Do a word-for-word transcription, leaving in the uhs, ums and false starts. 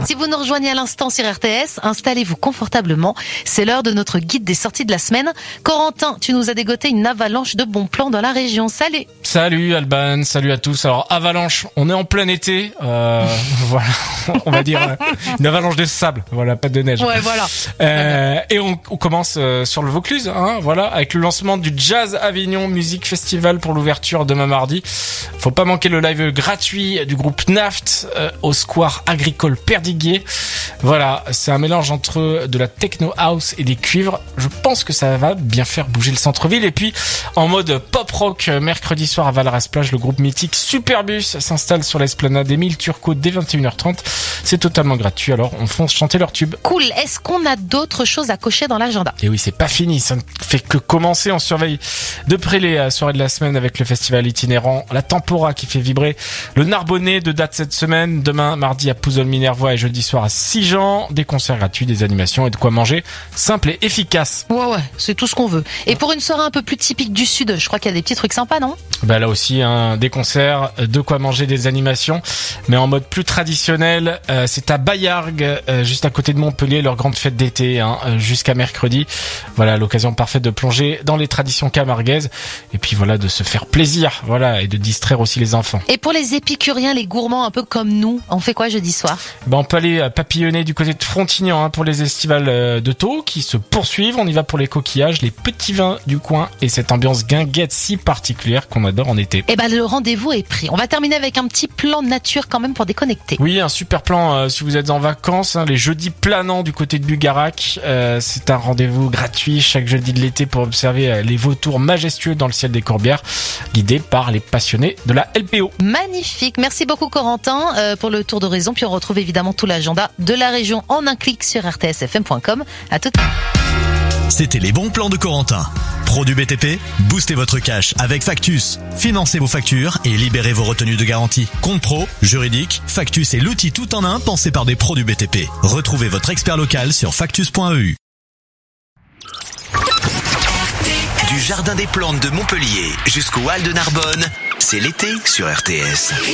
Si vous nous rejoignez à l'instant sur R T S, installez-vous confortablement. C'est l'heure de notre guide des sorties de la semaine. Corentin, tu nous as dégoté une avalanche de bons plans dans la région. Salut. Salut Alban, salut à tous. Alors avalanche, on est en plein été, euh, voilà, on va dire euh, une avalanche de sable, voilà, pas de neige. Ouais, voilà. Euh, et on, on commence euh, sur le Vaucluse, hein, voilà, avec le lancement du Jazz Avignon Music Festival pour l'ouverture demain mardi. Faut pas manquer le live gratuit du groupe Naft euh, au Square Agricole Perdiguier. Voilà, c'est un mélange entre de la techno house et des cuivres. Je pense que ça va bien faire bouger le centre-ville. Et puis en mode pop rock, mercredi soir à Valras-Plage, le groupe mythique Superbus s'installe sur l'esplanade Émile Turcot dès vingt et une heures trente. C'est totalement gratuit, alors on fonce chanter leur tube. Cool. Est-ce qu'on a d'autres choses à cocher dans l'agenda? Et oui, c'est pas fini, ça ne fait que commencer. On surveille de près les soirées de la semaine avec le festival itinérant La Tempora qui fait vibrer le Narbonnais, de date cette semaine. Demain, mardi à Pouzols-Minervois et jeudi soir à Sigean. Des concerts gratuits, des animations et de quoi manger simple et efficace. Ouais, ouais, c'est tout ce qu'on veut. Et pour une soirée un peu plus typique du Sud, je crois qu'il y a des petits trucs sympas, non? Bah là aussi, hein, des concerts, de quoi manger, des animations, mais en mode plus traditionnel. Euh, c'est à Bayargues, euh, juste à côté de Montpellier, leur grande fête d'été, hein, jusqu'à mercredi. Voilà, l'occasion parfaite de plonger dans les traditions camarguaises et puis voilà, de se faire plaisir, voilà, et de distraire aussi les enfants. Et pour les épicuriens, les gourmands un peu comme nous, on fait quoi jeudi soir? Bah on peut aller papillonner du côté de Frontignan, hein, pour les estivales de Thau qui se poursuivent. On y va pour les coquillages, les petits vins du coin et cette ambiance guinguette si particulière qu'on adore en été. Eh ben le rendez-vous est pris. On va terminer avec un petit plan de nature quand même pour déconnecter. Oui, un super plan euh, si vous êtes en vacances, hein, les jeudis planants du côté de Bugarac. Euh, c'est un rendez-vous gratuit chaque jeudi de l'été pour observer euh, les vautours majestueux dans le ciel des Corbières, guidés par les passionnés de la L P O. Magnifique. Merci beaucoup Corentin euh, pour le tour d'horizon. Puis on retrouve évidemment tout l'agenda de la région en un clic sur r t s f m point com. À tout. C'était les bons plans de Corentin. Pro du B T P, boostez votre cash avec Factus. Financez vos factures et libérez vos retenues de garantie. Compte pro, juridique, Factus est l'outil tout en un pensé par des pros du B T P. Retrouvez votre expert local sur factus point e u. Du Jardin des Plantes de Montpellier jusqu'au Hall de Narbonne, c'est l'été sur R T S.